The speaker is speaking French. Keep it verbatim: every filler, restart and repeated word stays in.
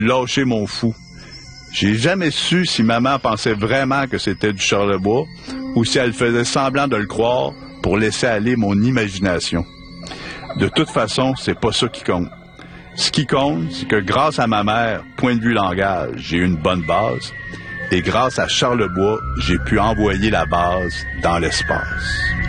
lâché mon fou. J'ai jamais su si maman pensait vraiment que c'était du charlebois ou si elle faisait semblant de le croire pour laisser aller mon imagination. De toute façon, c'est pas ça qui compte. Ce qui compte, c'est que grâce à ma mère, point de vue langage, j'ai eu une bonne base, et grâce à Charlebois, j'ai pu envoyer la base dans l'espace.